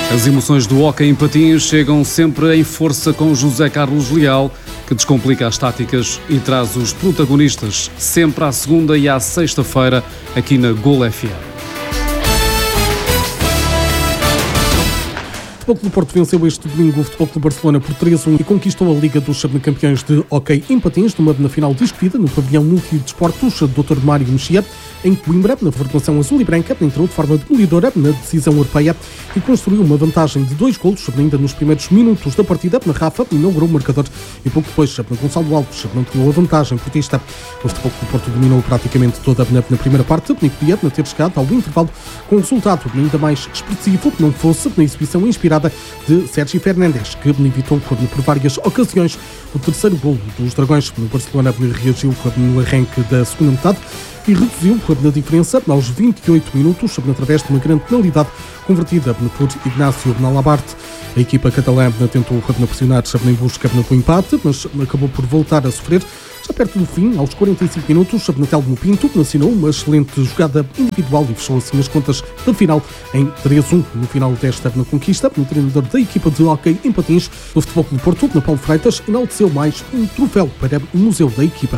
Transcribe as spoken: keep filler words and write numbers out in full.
As emoções do hóquei em patins chegam sempre em força com José Carlos Leal, que descomplica as táticas e traz os protagonistas sempre à segunda e à sexta-feira aqui na Gol F M. O Futebol Clube do Porto venceu este domingo o Futebol Clube Barcelona por três a um e conquistou a Liga dos Campeões de Hóquei em Patins, numa na final discutida no pavilhão multidesportos doutor Mário Mexia, em Coimbra, na formação azul e branca, entrou de forma demolidora na decisão europeia e construiu uma vantagem de dois golos, ainda nos primeiros minutos da partida. Na Rafa inaugurou o marcador e pouco depois, Gonçalo Alves não tomou a vantagem portista. O Futebol Clube do Porto dominou praticamente toda na, na primeira parte, nem podia ter chegado ao intervalo com um resultado ainda mais expressivo, não fosse na exibição inspirada de Sérgio Fernandes, que evitou por várias ocasiões o terceiro golo dos Dragões. O Barcelona reagiu no arranque da segunda metade e reduziu a diferença aos vinte e oito minutos através de uma grande penalidade convertida por Ignacio Nalabarte. A equipa catalã tentou pressionar em busca do empate, mas acabou por voltar a sofrer. Já perto do fim, aos quarenta e cinco minutos, Telmo Pinto assinou uma excelente jogada individual e fechou assim as contas da final em três a um. No final desta conquista, o treinador da equipa de hóquei em patins do Futebol Clube do Porto, Paulo Freitas, enalteceu mais um troféu para o museu da equipa.